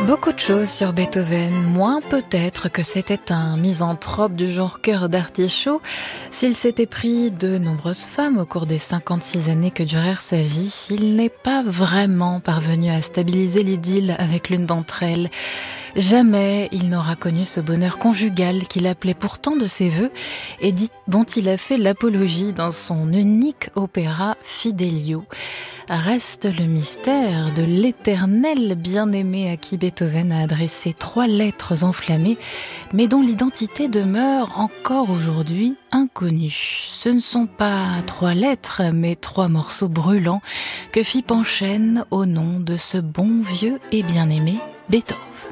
Beaucoup de choses sur Beethoven, moins peut-être que c'était un misanthrope du genre cœur d'artichaut. S'il s'était pris de nombreuses femmes au cours des 56 années que durèrent sa vie, il n'est pas vraiment parvenu à stabiliser l'idylle avec l'une d'entre elles. Jamais il n'aura connu ce bonheur conjugal qu'il appelait pourtant de ses vœux et dont il a fait l'apologie dans son unique opéra Fidelio. Reste le mystère de l'éternel bien-aimé à qui Beethoven a adressé 3 lettres enflammées, mais dont l'identité demeure encore aujourd'hui inconnue. Ce ne sont pas 3 lettres, mais 3 morceaux brûlants que Philippe enchaîne au nom de ce bon vieux et bien-aimé Beethoven.